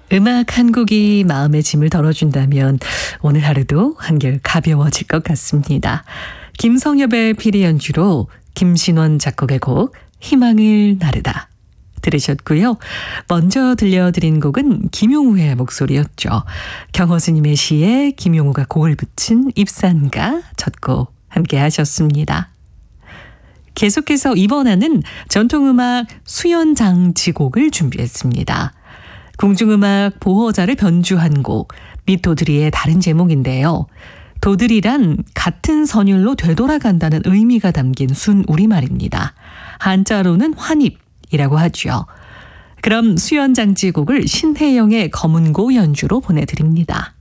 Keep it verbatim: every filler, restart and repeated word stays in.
음악 한 곡이 마음의 짐을 덜어준다면 오늘 하루도 한결 가벼워질 것 같습니다. 김성엽의 피리 연주로 김신원 작곡의 곡 희망을 나르다 들으셨고요. 먼저 들려드린 곡은 김용우의 목소리였죠. 경허스님의 시에 김용우가 곡을 붙인 입산가 첫 곡 함께 하셨습니다. 계속해서 이번에는 전통음악 수연장지곡을 준비했습니다. 궁중음악 보호자를 변주한 곡 미토드리의 다른 제목인데요. 도들이란 같은 선율로 되돌아간다는 의미가 담긴 순 우리말입니다. 한자로는 환입이라고 하죠. 그럼 수연장지곡을 신혜영의 검은고 연주로 보내드립니다.